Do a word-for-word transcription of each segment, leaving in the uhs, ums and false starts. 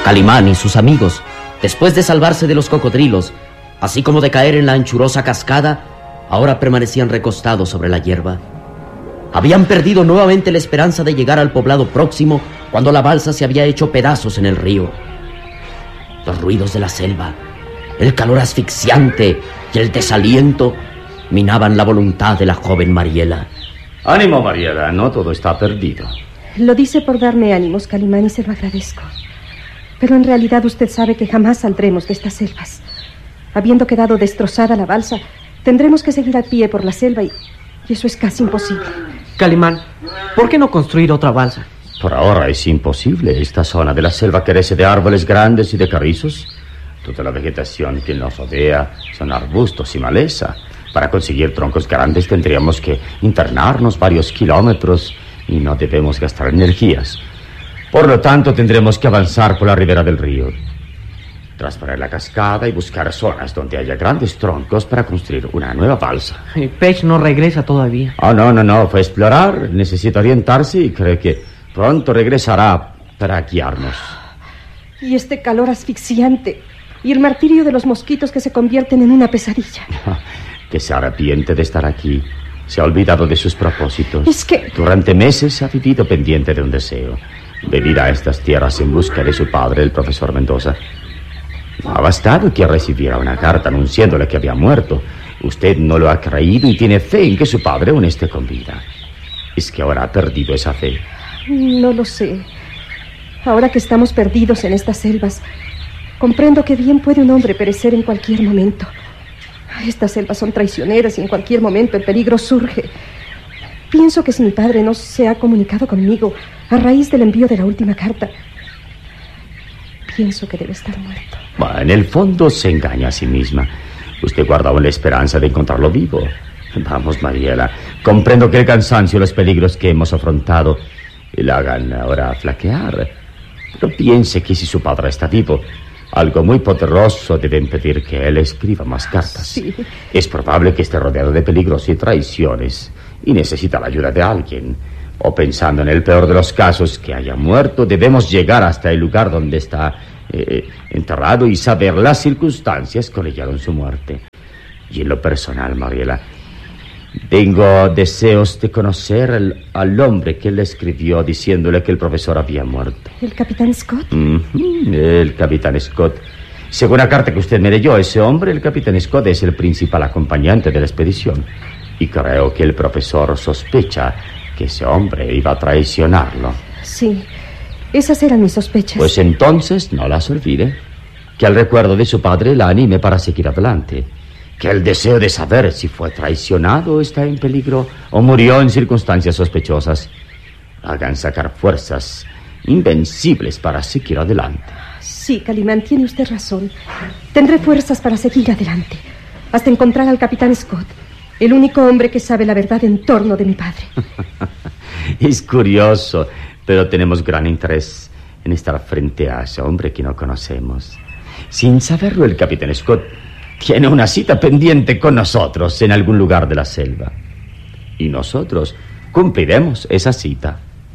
Calimán y sus amigos, después de salvarse de los cocodrilos, así como de caer en la anchurosa cascada, ahora permanecían recostados sobre la hierba. Habían perdido nuevamente la esperanza de llegar al poblado próximo cuando la balsa se había hecho pedazos en el río. Los ruidos de la selva, el calor asfixiante y el desaliento minaban la voluntad de la joven Mariela. Ánimo, Mariela, no todo está perdido. Lo dice por darme ánimos, Calimán, y se lo agradezco. Pero en realidad usted sabe que jamás saldremos de estas selvas. Habiendo quedado destrozada la balsa, tendremos que seguir a pie por la selva y, y eso es casi imposible. Calimán, ¿por qué no construir otra balsa? Por ahora es imposible. Esta zona de la selva carece de árboles grandes y de carrizos. Toda la vegetación que nos rodea son arbustos y maleza. Para conseguir troncos grandes tendríamos que internarnos varios kilómetros y no debemos gastar energías. Por lo tanto, tendremos que avanzar por la ribera del río, trasparar la cascada y buscar zonas donde haya grandes troncos para construir una nueva balsa. Pech no regresa todavía. Oh, no, no, no. Fue a explorar. Necesita orientarse y cree que pronto regresará para guiarnos. Y este calor asfixiante y el martirio de los mosquitos que se convierten en una pesadilla. Que se arrepiente de estar aquí. Se ha olvidado de sus propósitos. Es que... Durante meses ha vivido pendiente de un deseo: venir a estas tierras en busca de su padre, el profesor Mendoza. Ha bastado que recibiera una carta anunciándole que había muerto. Usted no lo ha creído y tiene fe en que su padre aún esté con vida. Es que ahora ha perdido esa fe. No lo sé. Ahora que estamos perdidos en estas selvas, comprendo que bien puede un hombre perecer en cualquier momento. Estas selvas son traicioneras y en cualquier momento el peligro surge. Pienso que si mi padre no se ha comunicado conmigo a raíz del envío de la última carta, pienso que debe estar muerto. Bueno, en el fondo se engaña a sí misma. Usted guardaba la esperanza de encontrarlo vivo. Vamos, Mariela, comprendo que el cansancio y los peligros que hemos afrontado le hagan ahora flaquear. Pero piense que si su padre está vivo, algo muy poderoso debe impedir que él escriba más cartas. Sí. Es probable que esté rodeado de peligros y traiciones y necesita la ayuda de alguien. O pensando en el peor de los casos, que haya muerto, debemos llegar hasta el lugar donde está eh, enterrado y saber las circunstancias que obligaron su muerte. Y en lo personal, Mariela, tengo deseos de conocer al, al hombre que le escribió diciéndole que el profesor había muerto. ¿El capitán Scott? Mm-hmm, el capitán Scott. Según la carta que usted me leyó, ese hombre, el capitán Scott, es el principal acompañante de la expedición. Y creo que el profesor sospecha que ese hombre iba a traicionarlo. Sí, esas eran mis sospechas. Pues entonces no las olvide. Que el recuerdo de su padre la anime para seguir adelante. Que el deseo de saber si fue traicionado está en peligro o murió en circunstancias sospechosas hagan sacar fuerzas invencibles para seguir adelante. Sí, Calimán, tiene usted razón. Tendré fuerzas para seguir adelante hasta encontrar al capitán Scott, el único hombre que sabe la verdad en torno de mi padre. Es curioso, pero tenemos gran interés en estar frente a ese hombre que no conocemos. Sin saberlo, el capitán Scott tiene una cita pendiente con nosotros en algún lugar de la selva. Y nosotros cumpliremos esa cita.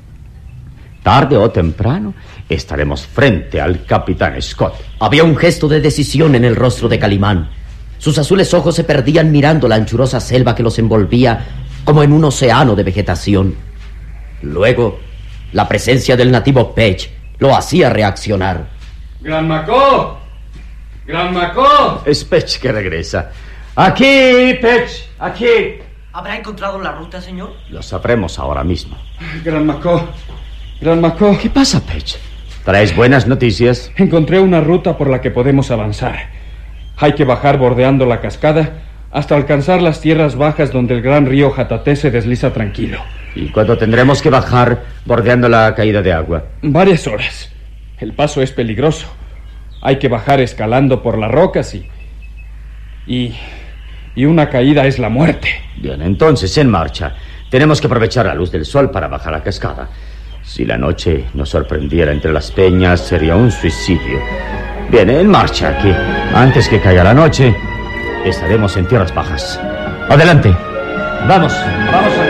Tarde o temprano estaremos frente al capitán Scott. Había un gesto de decisión en el rostro de Calimán. Sus azules ojos se perdían mirando la anchurosa selva que los envolvía como en un océano de vegetación. Luego, la presencia del nativo Pech lo hacía reaccionar. ¡Gran Macó! ¡Gran Macó! Es Pech que regresa. ¡Aquí, Pech! ¡Aquí! ¿Habrá encontrado la ruta, señor? Lo sabremos ahora mismo. ¡Gran Macó! ¡Gran Macó! ¿Qué pasa, Pech? ¿Traes buenas noticias? Encontré una ruta por la que podemos avanzar. Hay que bajar bordeando la cascada hasta alcanzar las tierras bajas donde el gran río Jataté se desliza tranquilo. ¿Y cuándo tendremos que bajar bordeando la caída de agua? Varias horas. El paso es peligroso. Hay que bajar escalando por las rocas y... Y... Y una caída es la muerte. Bien, entonces, en marcha. Tenemos que aprovechar la luz del sol para bajar la cascada. Si la noche nos sorprendiera entre las peñas, sería un suicidio. Bien, en marcha, que antes que caiga la noche, estaremos en tierras bajas. ¡Adelante! ¡Vamos! ¡Vamos!